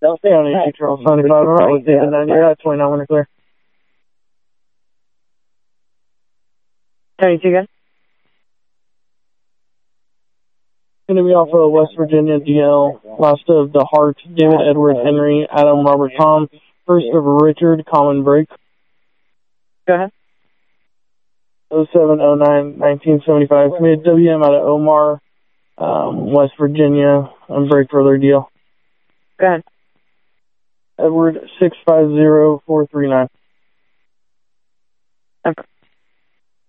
Stay on 8 Charles 95, right with David 9, you're at 29, winter clear. 32 good. Going to be off of West Virginia DL, last of the Hart, David, Edward, Henry, Adam, Robert, Tom, first of Richard, common break. Go ahead. 0709 1975. Committed WM out of Omar, West Virginia, on break for their deal. Go ahead. Edward 650439. Okay.